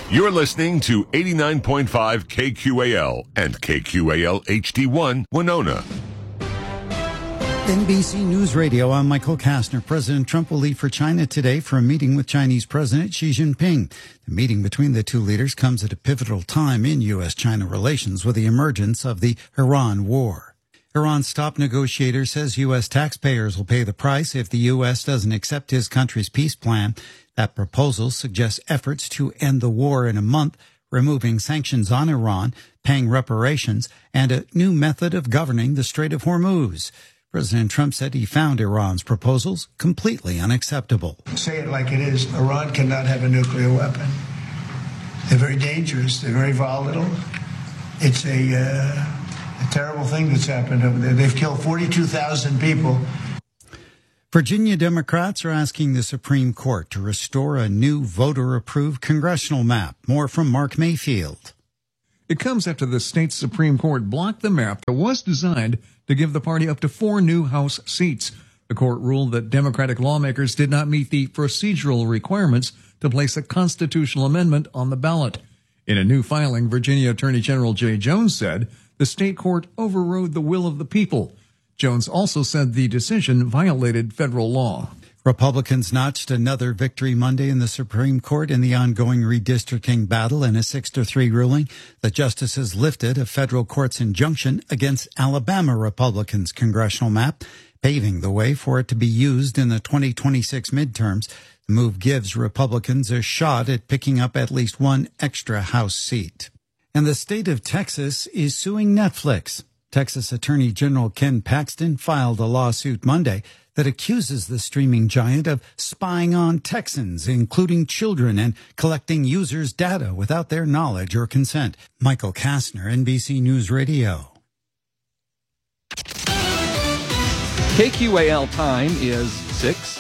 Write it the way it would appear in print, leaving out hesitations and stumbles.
You're listening to 89.5 KQAL and KQAL HD1 Winona. NBC News Radio, I'm Michael Kastner. President Trump will leave for China today for a meeting with Chinese President Xi Jinping. The meeting between the two leaders comes at a pivotal time in U.S.-China relations with the emergence of the Iran war. Iran's top negotiator says U.S. taxpayers will pay the price if the U.S. doesn't accept his country's peace plan. That proposal suggests efforts to end the war in a month, removing sanctions on Iran, paying reparations, and a new method of governing the Strait of Hormuz. President Trump said he found Iran's proposals completely unacceptable. Say it like it is. Iran cannot have a nuclear weapon. They're very dangerous. They're very volatile. It's a terrible thing that's happened over there. They've killed 42,000 people. Virginia Democrats are asking the Supreme Court to restore a new voter-approved congressional map. More from Mark Mayfield. It comes after the state's Supreme Court blocked the map that was designed to give the party up to 4 new House seats. The court ruled that Democratic lawmakers did not meet the procedural requirements to place a constitutional amendment on the ballot. In a new filing, Virginia Attorney General Jay Jones said the state court overrode the will of the people. Jones also said the decision violated federal law. Republicans notched another victory Monday in the Supreme Court in the ongoing redistricting battle. In a 6-3 ruling, the justices lifted a federal court's injunction against Alabama Republicans' congressional map, paving the way for it to be used in the 2026 midterms. The move gives Republicans a shot at picking up at least one extra House seat. And the state of Texas is suing Netflix. Texas Attorney General Ken Paxton filed a lawsuit Monday that accuses the streaming giant of spying on Texans, including children, and collecting users' data without their knowledge or consent. Michael Kastner, NBC News Radio. KQAL time is 6.